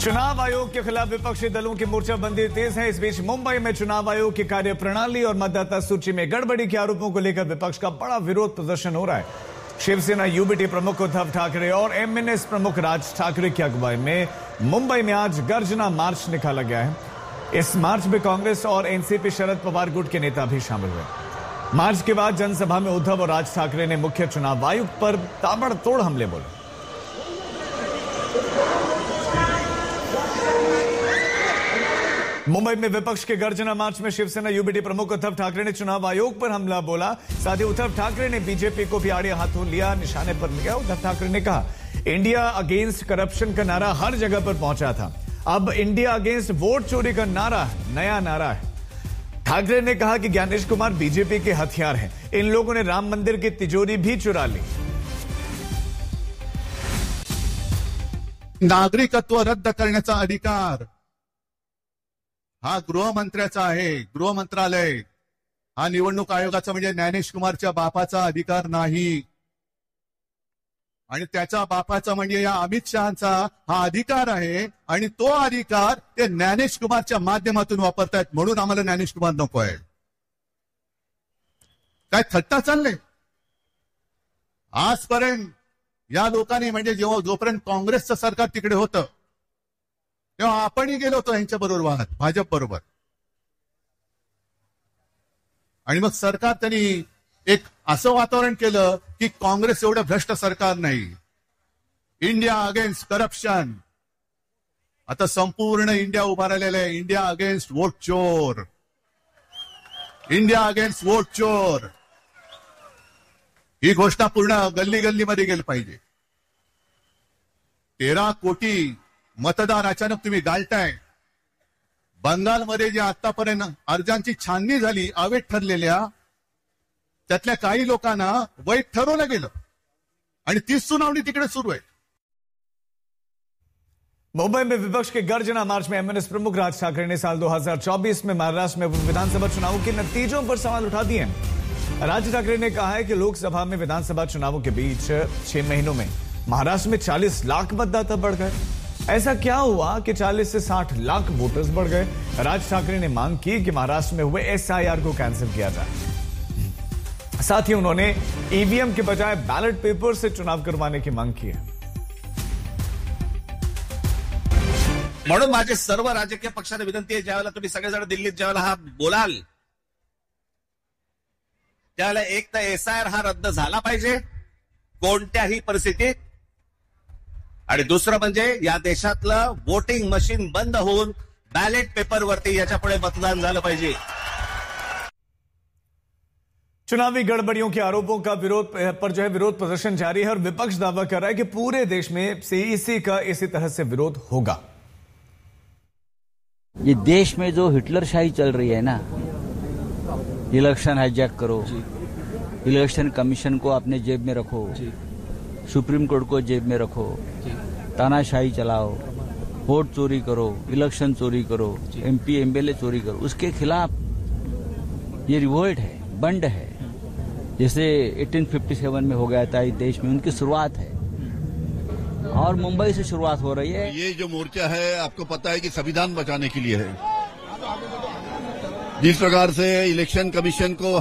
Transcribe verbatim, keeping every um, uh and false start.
चुनाव आयोग के खिलाफ विपक्षी दलों की मोर्चाबंदी तेज है। इस बीच मुंबई में चुनाव आयोग की कार्यप्रणाली और मतदाता सूची में गड़बड़ी के आरोपों को लेकर विपक्ष का बड़ा विरोध प्रदर्शन हो रहा है। शिवसेना यूबीटी प्रमुख उद्धव ठाकरे और एमएनएस प्रमुख राज ठाकरे की अगुवाई में मुंबई में आज गर्जना मार्च निकाला गया है। इस मार्च में कांग्रेस और एनसीपी शरद पवार गुट के नेता भी शामिल हुए। मार्च के बाद जनसभा में उद्धव और राज ठाकरे ने मुख्य चुनाव आयुक्त पर ताबड़तोड़ हमले बोले। मुंबई में विपक्ष के गर्जना मार्च में शिवसेना यूबीटी प्रमुख उद्धव ठाकरे ने चुनाव आयोग पर हमला बोला। साथ ही उद्धव ठाकरे ने बीजेपी को भी आड़े हाथों लिया, निशाने पर लिया। उद्धव ठाकरे ने कहा, इंडिया अगेंस्ट करप्शन का नारा हर जगह पर पहुंचा था, अब इंडिया अगेंस्ट वोट चोरी का नारा नया नारा है। ठाकरे ने कहा कि ज्ञानेश कुमार बीजेपी के हथियार हैं, इन लोगों ने राम मंदिर की तिजोरी भी चुरा ली। नागरिकत्व रद्द करण्याचा अधिकार हा गृहमंत्र्याचा आहे। गृह मंत्रालय हा निवडणूक आयोगाचा म्हणजे ज्ञानेश कुमारच्या बापाचा अधिकार नाही, आणि त्याच्या बापाचा म्हणजे या अमित शहाचा हा अधिकार आहे, आणि तो अधिकार ते ज्ञानेश कुमारच्या माध्यमातून वापरतायत, म्हणून आम्हाला ज्ञानेश कुमार नको आहे। काय थट्टा चालले आजपर्यंत या लोकांनी, म्हणजे जेव्हा जोपर्यंत काँग्रेसचं सरकार तिकडे होतं तेव्हा आपणही गेलो होतो यांच्या बरोबर वाहत, भाजप बरोबर, आणि मग सरकार त्यांनी एक असं वातावरण केलं की काँग्रेस एवढं भ्रष्ट सरकार नाही, इंडिया अगेन्स्ट करप्शन। आता संपूर्ण इंडिया उभा राहिलेला आहे, इंडिया अगेन्स्ट वोट चोर, इंडिया अगेन्स्ट वोट चोर। ही घोषणा पूर्ण गल्ली गल्लीमध्ये गेली पाहिजे। तेरा कोटी मतदार अचानक तुम्ही गाळताय। बंगालमध्ये जे आतापर्यंत अर्जांची छाननी झाली अवैध ठरलेल्या, त्यातल्या काही लोकांना वैध ठरवलं गेलं, आणि तीच सुनावणी तिकडे सुरू आहे। मुंबई में विपक्ष के गर्जना मार्च में एमएनएस प्रमुख राज ठाकरे ने साल दो हज़ार चौबीस में महाराष्ट्र में विधानसभा चुनावों के नतीजों पर सवाल उठा दिए। राज ठाकरे ने कहा है कि लोकसभा में विधानसभा चुनावों के बीच छह महीनों में महाराष्ट्र में चालीस लाख मतदाता बढ़ गए। ऐसा क्या हुआ कि चालीस से साठ लाख वोटर्स बढ़ गए? राज ठाकरे ने मांग की कि महाराष्ट्र में हुए एसआईआर को कैंसिल किया जाए। साथ ही उन्होंने ईवीएम के बजाय बैलेट पेपर से चुनाव करवाने की मांग की है। म्हणून माझे सर्व राजकीय पक्षांना विनंती आहे, ज्यावेळेला तुम्ही सगळेजण दिल्लीत ज्यावेळेला हा बोलाल त्यावेळेला एक तर एसआयआर हा रद्द झाला पाहिजे कोणत्याही परिस्थितीत, आणि दुसरं म्हणजे या देशातलं वोटिंग मशीन बंद होऊन बॅलेट पेपरवरती याच्यापुढे मतदान झालं पाहिजे। चुनावी गड़बड़ियों के आरोपों का विरोध पर जो है विरोध प्रदर्शन जारी है, और विपक्ष दावा कर रहा है कि पूरे देश में सीईसी का इसी तरह से विरोध होगा। ये देश में जो हिटलरशाही चल रही है ना, इलेक्शन हाईजैक करो, इलेक्शन कमीशन को अपने जेब में रखो, सुप्रीम कोर्ट को जेब में रखो, तानाशाही चलाओ, वोट चोरी करो, इलेक्शन चोरी करो, एमपी एमएलए चोरी करो, उसके खिलाफ ये रिवोल्ट है, बंड है। जैसे अठारह सौ सत्तावन में हो गया था इस देश में, उनकी शुरुआत है, और मुंबई से शुरुआत हो रही है। ये जो मोर्चा है आपको पता है कि संविधान बचाने के लिए है। जिस प्रकार से इलेक्शन कमीशन को